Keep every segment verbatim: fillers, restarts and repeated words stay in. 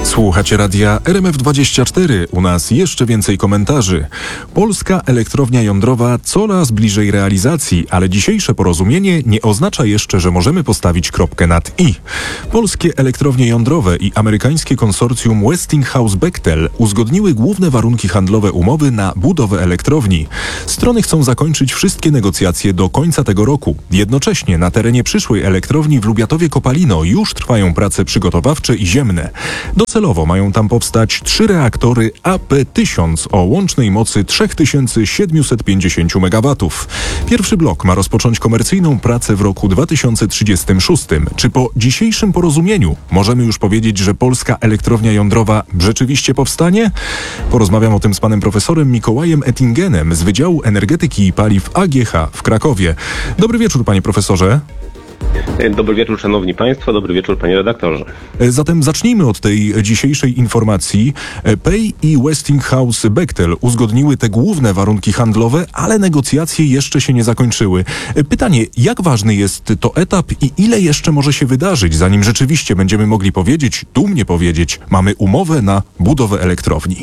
Słuchacie radia R M F dwadzieścia cztery. U nas jeszcze więcej komentarzy. Polska elektrownia jądrowa coraz bliżej realizacji, ale dzisiejsze porozumienie nie oznacza jeszcze, że możemy postawić kropkę nad i. Polskie elektrownie jądrowe i amerykańskie konsorcjum Westinghouse-Bechtel uzgodniły główne warunki handlowe umowy na budowę elektrowni. Strony chcą zakończyć wszystkie negocjacje do końca tego roku. Jednocześnie na terenie przyszłej elektrowni w Lubiatowie-Kopalino już trwają prace przygotowawcze i ziemne. Docelowo mają tam powstać trzy reaktory A P tysiąc o łącznej mocy trzy tysiące siedemset pięćdziesiąt megawatów. Pierwszy blok ma rozpocząć komercyjną pracę w roku dwa tysiące trzydziestym szóstym. Czy po dzisiejszym porozumieniu możemy już powiedzieć, że polska elektrownia jądrowa rzeczywiście powstanie? Porozmawiam o tym z panem profesorem Mikołajem Ettingenem z Wydziału Energetyki i Paliw A G H w Krakowie. Dobry wieczór, panie profesorze. Dobry wieczór, szanowni państwo, dobry wieczór, panie redaktorze. Zatem zacznijmy od tej dzisiejszej informacji. P E I i Westinghouse-Bechtel uzgodniły te główne warunki handlowe, ale negocjacje jeszcze się nie zakończyły. Pytanie, jak ważny jest to etap i ile jeszcze może się wydarzyć, zanim rzeczywiście będziemy mogli powiedzieć, dumnie powiedzieć, mamy umowę na budowę elektrowni?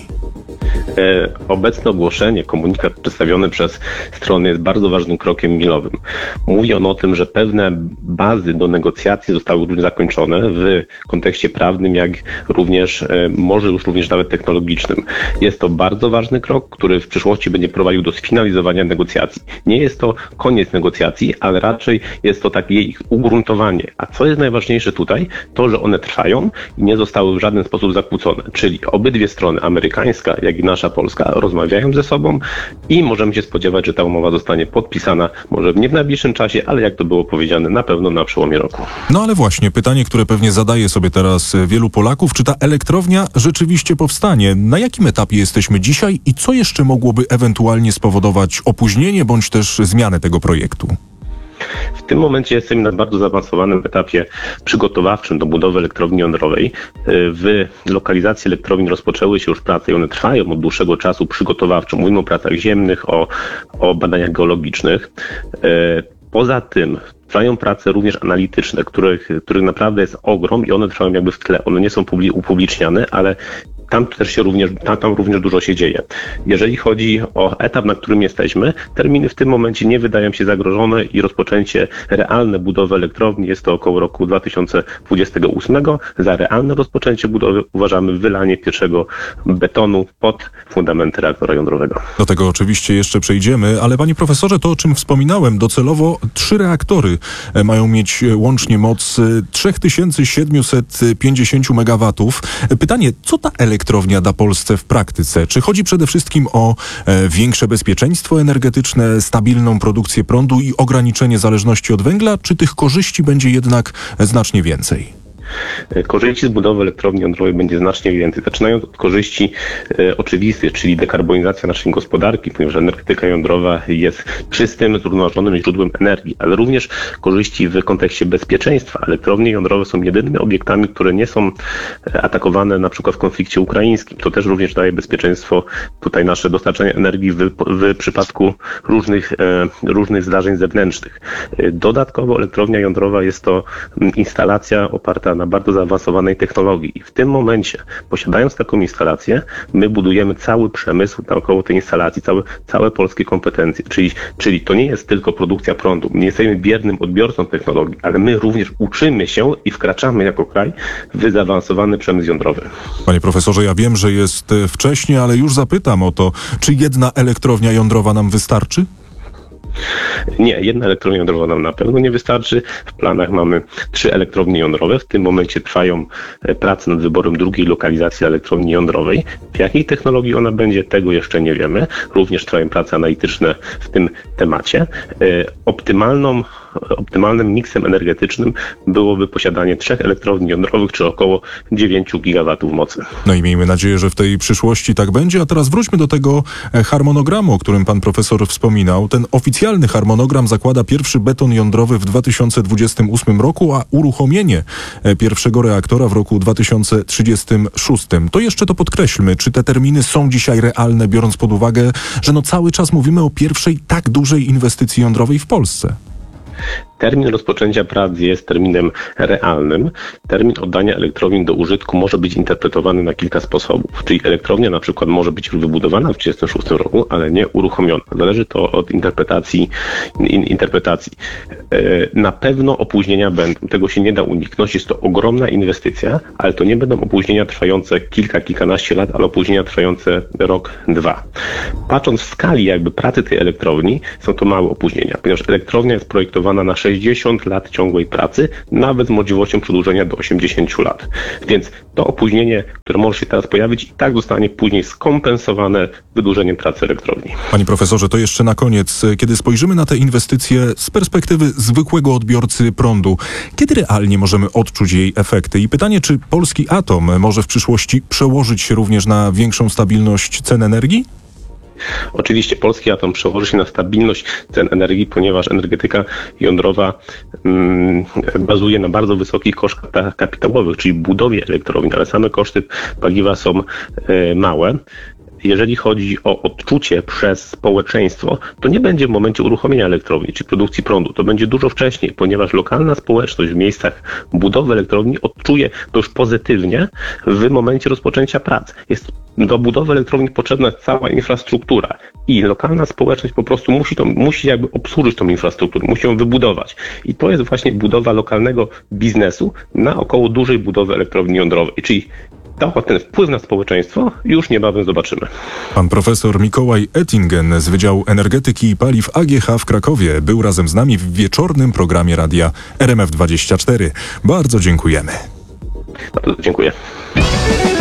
Obecne ogłoszenie, komunikat przedstawiony przez strony jest bardzo ważnym krokiem milowym. Mówi on o tym, że pewne bazy do negocjacji zostały również zakończone w kontekście prawnym, jak również, może już również nawet technologicznym. Jest to bardzo ważny krok, który w przyszłości będzie prowadził do sfinalizowania negocjacji. Nie jest to koniec negocjacji, ale raczej jest to takie ich ugruntowanie. A co jest najważniejsze tutaj? To, że one trwają i nie zostały w żaden sposób zakłócone. Czyli obydwie strony, amerykańska, jak i nasza polska, rozmawiają ze sobą i możemy się spodziewać, że ta umowa zostanie podpisana może nie w najbliższym czasie, ale jak to było powiedziane, na pewno na przełomie roku. No ale właśnie, pytanie, które pewnie zadaje sobie teraz wielu Polaków, czy ta elektrownia rzeczywiście powstanie? Na jakim etapie jesteśmy dzisiaj i co jeszcze mogłoby ewentualnie spowodować opóźnienie bądź też zmianę tego projektu? W tym momencie jesteśmy na bardzo zaawansowanym etapie przygotowawczym do budowy elektrowni jądrowej. W lokalizacji elektrowni rozpoczęły się już prace i one trwają od dłuższego czasu przygotowawczo. Mówimy o pracach ziemnych, o, o badaniach geologicznych. Poza tym trwają prace również analityczne, których, których naprawdę jest ogrom i one trwają jakby w tle. One nie są upubliczniane, ale tam też się również, tam, tam również dużo się dzieje. Jeżeli chodzi o etap, na którym jesteśmy, terminy w tym momencie nie wydają się zagrożone i rozpoczęcie realne budowy elektrowni jest to około roku dwa tysiące dwudziestego ósmego. Za realne rozpoczęcie budowy uważamy wylanie pierwszego betonu pod fundamenty reaktora jądrowego. Do tego oczywiście jeszcze przejdziemy, ale panie profesorze, to o czym wspominałem, docelowo trzy reaktory mają mieć łącznie moc trzy tysiące siedemset pięćdziesiąt megawatów. Pytanie, co ta elektrownia elektrownia da Polsce w praktyce? Czy chodzi przede wszystkim o e, większe bezpieczeństwo energetyczne, stabilną produkcję prądu i ograniczenie zależności od węgla, czy tych korzyści będzie jednak znacznie więcej? Korzyści z budowy elektrowni jądrowej będzie znacznie więcej. Zaczynając od korzyści e, oczywistych, czyli dekarbonizacja naszej gospodarki, ponieważ energetyka jądrowa jest czystym, zrównoważonym źródłem energii, ale również korzyści w kontekście bezpieczeństwa. Elektrownie jądrowe są jedynymi obiektami, które nie są atakowane na przykład w konflikcie ukraińskim. To też również daje bezpieczeństwo tutaj nasze dostarczanie energii w, w przypadku różnych, e, różnych zdarzeń zewnętrznych. Dodatkowo elektrownia jądrowa jest to instalacja oparta na bardzo zaawansowanej technologii. I w tym momencie, posiadając taką instalację, my budujemy cały przemysł naokoło tej instalacji, całe, całe polskie kompetencje. Czyli, czyli to nie jest tylko produkcja prądu. Nie jesteśmy biernym odbiorcą technologii, ale my również uczymy się i wkraczamy jako kraj w zaawansowany przemysł jądrowy. Panie profesorze, ja wiem, że jest wcześnie, ale już zapytam o to, czy jedna elektrownia jądrowa nam wystarczy? Nie, jedna elektrownia jądrowa nam na pewno nie wystarczy. W planach mamy trzy elektrownie jądrowe. W tym momencie trwają prace nad wyborem drugiej lokalizacji elektrowni jądrowej. W jakiej technologii ona będzie, tego jeszcze nie wiemy. Również trwają prace analityczne w tym temacie. Optymalną Optymalnym miksem energetycznym byłoby posiadanie trzech elektrowni jądrowych, czy około dziewięciu gigawatów mocy. No i miejmy nadzieję, że w tej przyszłości tak będzie. A teraz wróćmy do tego harmonogramu, o którym pan profesor wspominał. Ten oficjalny harmonogram zakłada pierwszy beton jądrowy w dwa tysiące dwudziestym ósmym roku, a uruchomienie pierwszego reaktora w roku dwa tysiące trzydziestym szóstym. To jeszcze to podkreślmy, czy te terminy są dzisiaj realne, biorąc pod uwagę, że no cały czas mówimy o pierwszej tak dużej inwestycji jądrowej w Polsce. Termin rozpoczęcia prac jest terminem realnym. Termin oddania elektrowni do użytku może być interpretowany na kilka sposobów. Czyli elektrownia na przykład może być już wybudowana w tysiąc dziewięćset trzydziestym szóstym roku, ale nie uruchomiona. Zależy to od interpretacji. In, interpretacji. Na pewno opóźnienia będą. Tego się nie da uniknąć. Jest to ogromna inwestycja, ale to nie będą opóźnienia trwające kilka, kilkanaście lat, ale opóźnienia trwające rok, dwa. Patrząc w skali jakby pracy tej elektrowni, są to małe opóźnienia, ponieważ elektrownia jest projektowana na sześćdziesiąt lat ciągłej pracy, nawet z możliwością przedłużenia do osiemdziesięciu lat. Więc to opóźnienie, które może się teraz pojawić, i tak zostanie później skompensowane wydłużeniem pracy elektrowni. Panie profesorze, to jeszcze na koniec, kiedy spojrzymy na te inwestycje z perspektywy zwykłego odbiorcy prądu, kiedy realnie możemy odczuć jej efekty? I pytanie, czy polski atom może w przyszłości przełożyć się również na większą stabilność cen energii? Oczywiście polski atom przełoży się na stabilność cen energii, ponieważ energetyka jądrowa mm, bazuje na bardzo wysokich kosztach kapitałowych, czyli budowie elektrowni, ale same koszty paliwa są e, małe. Jeżeli chodzi o odczucie przez społeczeństwo, to nie będzie w momencie uruchomienia elektrowni czy produkcji prądu. To będzie dużo wcześniej, ponieważ lokalna społeczność w miejscach budowy elektrowni odczuje to już pozytywnie w momencie rozpoczęcia prac. Jest do budowy elektrowni potrzebna cała infrastruktura i lokalna społeczność po prostu musi, to, musi jakby obsłużyć tą infrastrukturę, musi ją wybudować. I to jest właśnie budowa lokalnego biznesu na około dużej budowy elektrowni jądrowej, czyli to, ten wpływ na społeczeństwo już niebawem zobaczymy. Pan profesor Mikołaj Ettingen z Wydziału Energetyki i Paliw A G H w Krakowie był razem z nami w wieczornym programie radia R M F dwadzieścia cztery. Bardzo dziękujemy. Bardzo dziękuję.